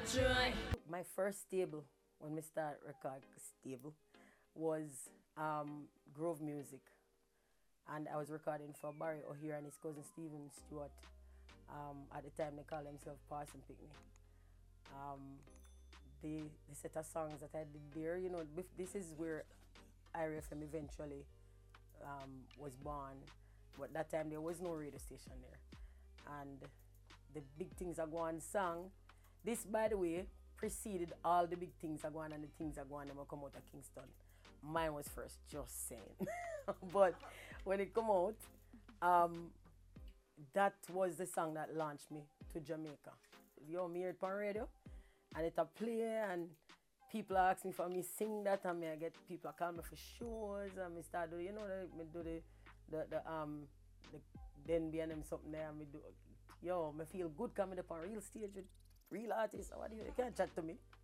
try. My first stable, when we start record stable, was Grove Music. And I was recording for Barry O'Hare and his cousin Stephen Stewart. At the time, they called themselves Parson Pickney. The set of songs that I did there, this is where IRFM eventually was born. But that time, there was no radio station there. And the Big Things Are Going song, this, by the way, preceded all the Big Things Are Going and the Things Are Going that will come out of Kingston. Mine was first, just saying. But when it come out, that was the song that launched me to Jamaica. Me heard it on radio, and it a play, and people ask me for me sing that, and I get people call me for shows, and me start do, me do the then be and them something there, and me do, me feel good coming up on real stage with real artists. What do you can't chat to me.